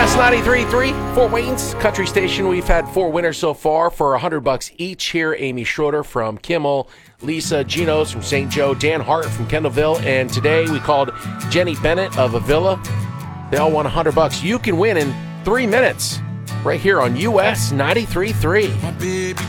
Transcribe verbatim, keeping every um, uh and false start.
S ninety-three point three, Fort Wayne's country station. We've had four winners so far for one hundred bucks each here. Amy Schroeder from Kimmel, Lisa Genos from Saint Joe, Dan Hart from Kendallville, and today we called Jenny Bennett of Avila. They all won one hundred bucks. You can win in three minutes right here on U S ninety-three point three.